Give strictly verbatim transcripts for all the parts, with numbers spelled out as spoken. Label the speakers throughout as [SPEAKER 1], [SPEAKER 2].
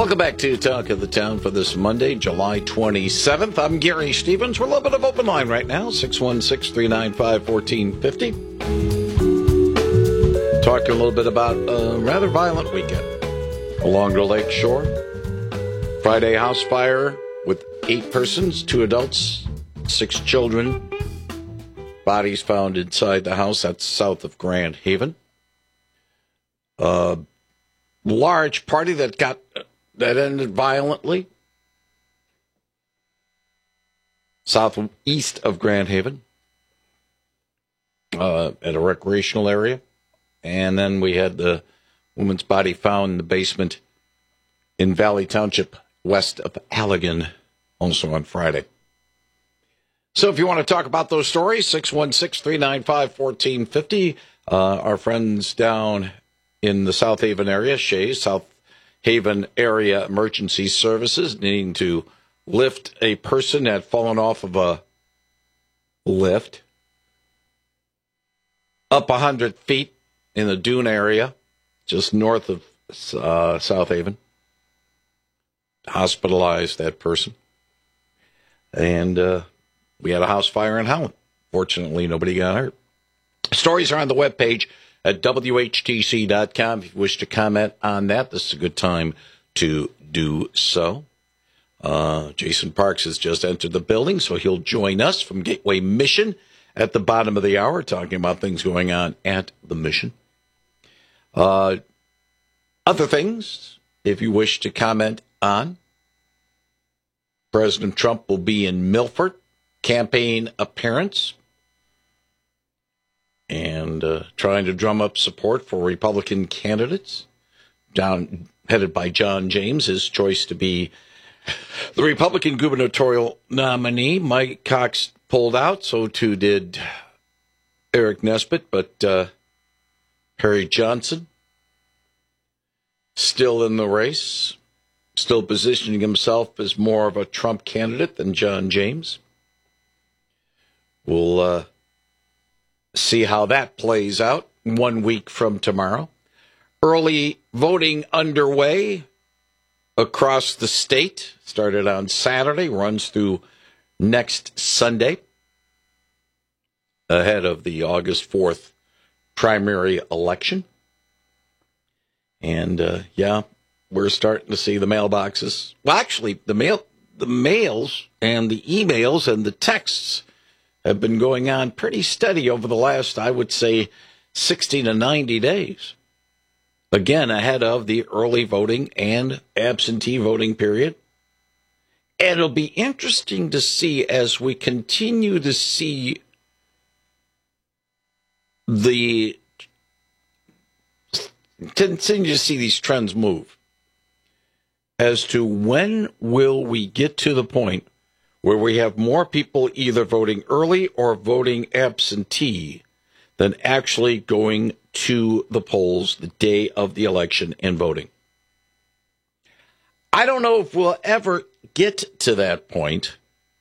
[SPEAKER 1] Welcome back to Talk of the Town for this Monday, July twenty-seventh. I'm Gary Stevens. We're a little bit of open line right now, six one six, three nine five, one four five zero. Talking a little bit about a rather violent weekend along the lake shore. Friday house fire with eight persons, two adults, six children. Bodies found inside the house. That's south of Grand Haven. A large party that got that ended violently southeast of Grand Haven uh, at a recreational area. And then we had the woman's body found in the basement in Valley Township, west of Allegan, also on Friday. So if you want to talk about those stories, six one six, three nine five, one four five zero. Uh, our friends down in the South Haven area, Shays, South Haven Area Emergency Services, needing to lift a person that had fallen off of a lift up one hundred feet in the Dune area, just north of uh, South Haven. Hospitalized that person. And uh, we had a house fire in Howland. Fortunately, nobody got hurt. Stories are on the webpage at W H T C dot com. If you wish to comment on that, this is a good time to do so. Uh, Jason Parks has just entered the building, so he'll join us from Gateway Mission at the bottom of the hour, talking about things going on at the Mission. Uh, other things, if you wish to comment on, President Trump will be in Milford, campaign appearance, and uh, trying to drum up support for Republican candidates, down, headed by John James, his choice to be the Republican gubernatorial nominee. Mike Cox pulled out, so too did Eric Nesbitt, but uh, Harry Johnson still in the race, still positioning himself as more of a Trump candidate than John James. We'll uh, see how that plays out one week from tomorrow. Early voting underway across the state. Started on Saturday, runs through next Sunday, ahead of the August fourth primary election. And, uh, yeah, we're starting to see the mailboxes. Well, actually, the mail, the mails and the emails and the texts have been going on pretty steady over the last, I would say, sixty to ninety days. Again, ahead of the early voting and absentee voting period. And it'll be interesting to see as we continue to see the continue to see these trends move as to when will we get to the point where we have more people either voting early or voting absentee than actually going to the polls the day of the election and voting. I don't know if we'll ever get to that point,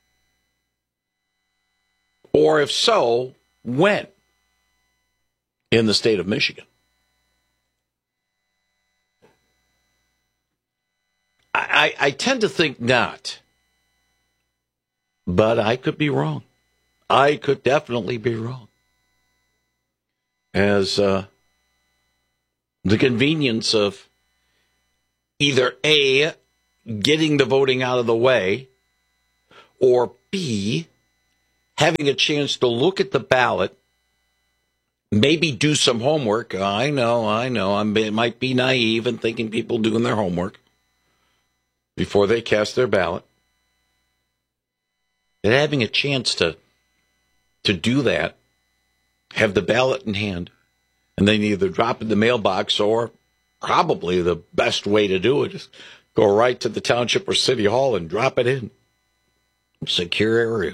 [SPEAKER 1] or if so, when in the state of Michigan. I, I, I tend to think not. But I could be wrong. I could definitely be wrong. As uh, the convenience of either A, getting the voting out of the way, or B, having a chance to look at the ballot, maybe do some homework. I know, I know, I'm, it might be naive in thinking people doing their homework before they cast their ballot. And having a chance to to do that, have the ballot in hand, and then either drop it in the mailbox or probably the best way to do it is go right to the township or city hall and drop it in. Secure area.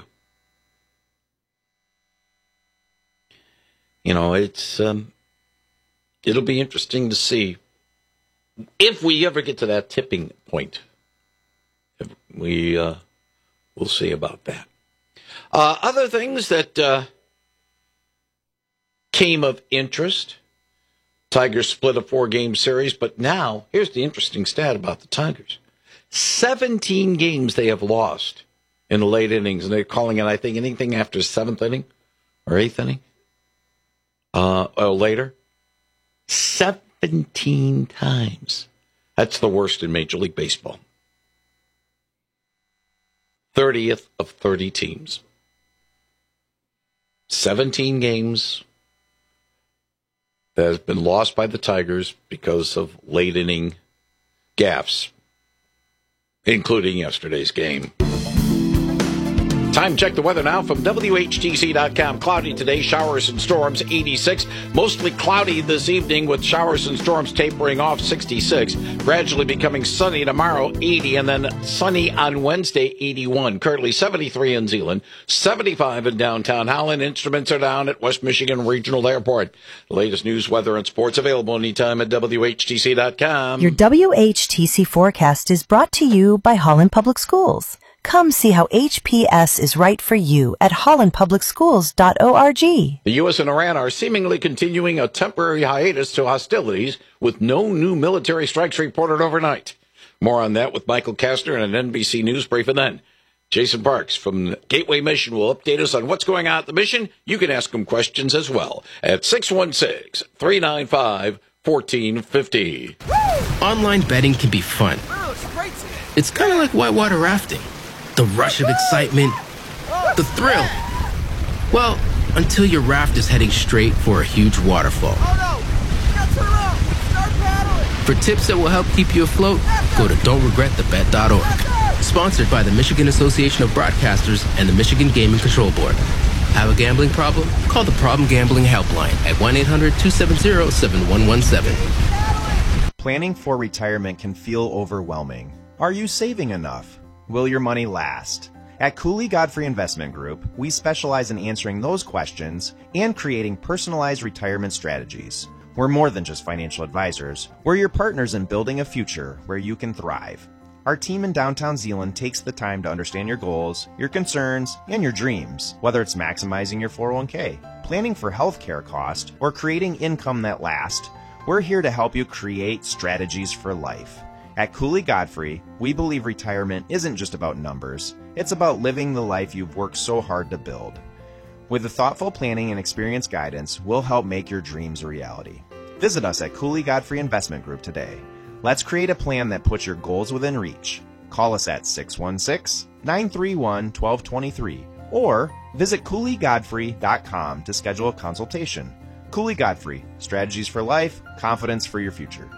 [SPEAKER 1] You know, it's um, it'll be interesting to see if we ever get to that tipping point. If we uh, We'll see about that. Uh, other things that uh, came of interest. Tigers split a four-game series, but now, here's the interesting stat about the Tigers. seventeen games they have lost in the late innings, and they're calling it, I think, anything after seventh inning or eighth inning uh, or later. seventeen times. That's the worst in Major League Baseball. thirtieth of thirty teams. seventeen games that have been lost by the Tigers because of late inning gaffes, including yesterday's game. Time to check the weather now from W H T C dot com. Cloudy today, showers and storms, eighty-six. Mostly cloudy this evening with showers and storms tapering off, sixty-six. Gradually becoming sunny tomorrow, eighty. And then sunny on Wednesday, eighty-one. Currently seventy-three in Zeeland, seventy-five in downtown Holland. Instruments are down at West Michigan Regional Airport. The latest news, weather, and sports available anytime at W H T C dot com.
[SPEAKER 2] Your W H T C forecast is brought to you by Holland Public Schools. Come see how H P S is right for you at holland public schools dot org.
[SPEAKER 1] The U S and Iran are seemingly continuing a temporary hiatus to hostilities with no new military strikes reported overnight. More on that with Michael Kastner and an N B C News brief. And then Jason Parks from Gateway Mission will update us on what's going on at the mission. You can ask him questions as well at six one six, three nine five, one four five zero.
[SPEAKER 3] Online betting can be fun. It's kind of like whitewater rafting. The rush of excitement, the thrill. Well, until your raft is heading straight for a huge waterfall. For tips that will help keep you afloat, go to don't regret the bet dot org. Sponsored by the Michigan Association of Broadcasters and the Michigan Gaming Control Board. Have a gambling problem? Call the Problem Gambling Helpline at one eight hundred, two seven zero, seven one one seven.
[SPEAKER 4] Planning for retirement can feel overwhelming. Are you saving enough? Will your money last? At Cooley Godfrey Investment Group, we specialize in answering those questions and creating personalized retirement strategies. We're more than just financial advisors. We're your partners in building a future where you can thrive. Our team in downtown Zeeland takes the time to understand your goals, your concerns, and your dreams, whether it's maximizing your four oh one k, planning for healthcare cost, or creating income that lasts. We're here to help you create strategies for life. At Cooley Godfrey, we believe retirement isn't just about numbers. It's about living the life you've worked so hard to build. With the thoughtful planning and experience guidance, we'll help make your dreams a reality. Visit us at Cooley Godfrey Investment Group today. Let's create a plan that puts your goals within reach. Call us at six one six, nine three one, one two two three or visit cooley godfrey dot com to schedule a consultation. Cooley Godfrey, strategies for life, confidence for your future.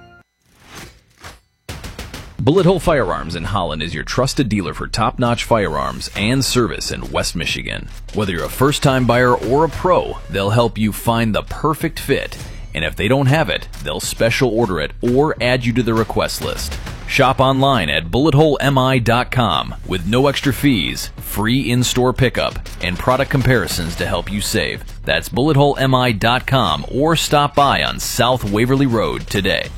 [SPEAKER 5] Bullet Hole Firearms in Holland is your trusted dealer for top-notch firearms and service in West Michigan. Whether you're a first-time buyer or a pro, they'll help you find the perfect fit. And if they don't have it, they'll special order it or add you to the request list. Shop online at bullet hole m i dot com with no extra fees, free in-store pickup, and product comparisons to help you save. That's bullet hole m i dot com or stop by on South Waverly Road today.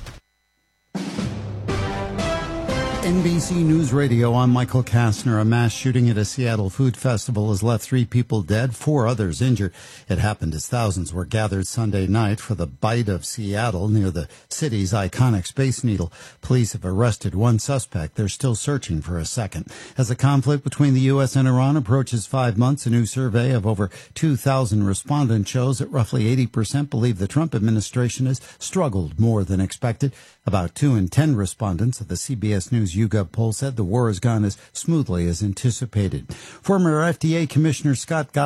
[SPEAKER 6] N B C News Radio, I'm Michael Kastner. A mass shooting at a Seattle food festival has left three people dead, four others injured. It happened as thousands were gathered Sunday night for the Bite of Seattle near the city's iconic Space Needle. Police have arrested one suspect. They're still searching for a second. As the conflict between the U S and Iran approaches five months, a new survey of over two thousand respondents shows that roughly eighty percent believe the Trump administration has struggled more than expected. About two in ten respondents of the C B S News YouGov poll said the war has gone as smoothly as anticipated. Former F D A Commissioner Scott